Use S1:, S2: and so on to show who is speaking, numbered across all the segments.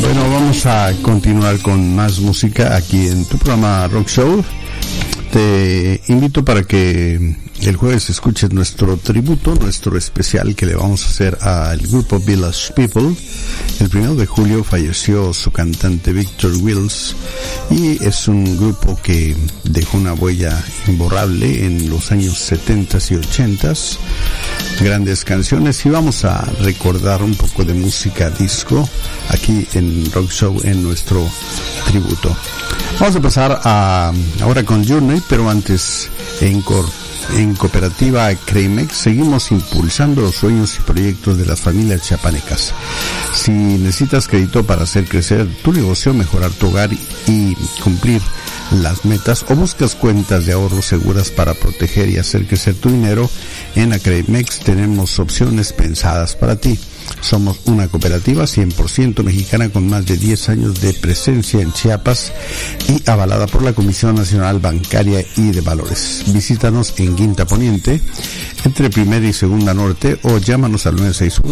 S1: Bueno, vamos a continuar con más música aquí en tu programa Rock Show. Te invito para que el jueves escuches nuestro tributo, nuestro especial que le vamos a hacer al grupo Village People. El 1 de julio falleció su cantante Victor Wills y es un grupo que dejó una huella imborrable en los años 70s y 80s. Grandes canciones, y vamos a recordar un poco de música disco aquí en Rock Show en nuestro tributo. Vamos a pasar ahora con Journey, pero antes en Cooperativa Creimex seguimos impulsando los sueños y proyectos de las familias chiapanecas. Si necesitas crédito para hacer crecer tu negocio, mejorar tu hogar y cumplir las metas, o buscas cuentas de ahorro seguras para proteger y hacer crecer tu dinero, en Creimex tenemos opciones pensadas para ti. Somos una cooperativa 100% mexicana con más de 10 años de presencia en Chiapas y avalada por la Comisión Nacional Bancaria y de Valores. Visítanos en Quinta Poniente, entre Primera y Segunda Norte, o llámanos al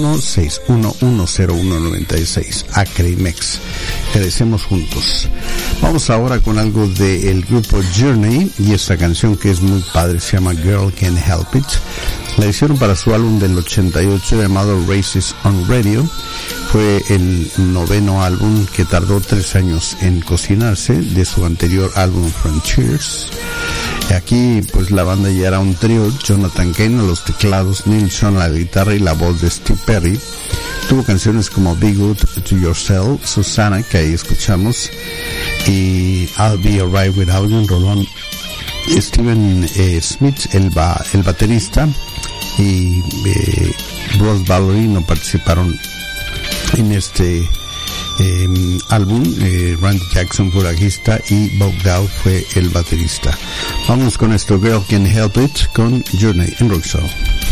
S1: 961-611-0196. Creimex, crecemos juntos. Vamos ahora con algo del grupo Journey, y esta canción que es muy padre se llama Girl Can't Help It. La hicieron para su álbum del 88 llamado Races on Radio. Fue el 9º álbum que tardó 3 años en cocinarse de su anterior álbum Frontiers. Aquí pues la banda ya era un trío: Jonathan Kane a los teclados, Neil Schon a la guitarra y la voz de Steve Perry. Tuvo canciones como Be Good to Yourself, Susana, que ahí escuchamos, y I'll Be Alright Without You, rolón. Steven Smith, el baterista, y Bruce Valerie no participaron en este álbum. Randy Jackson fue bajista y Bob Dow fue el baterista. Vamos con esto, Girl Can't Help It, con Journey en Rock Show.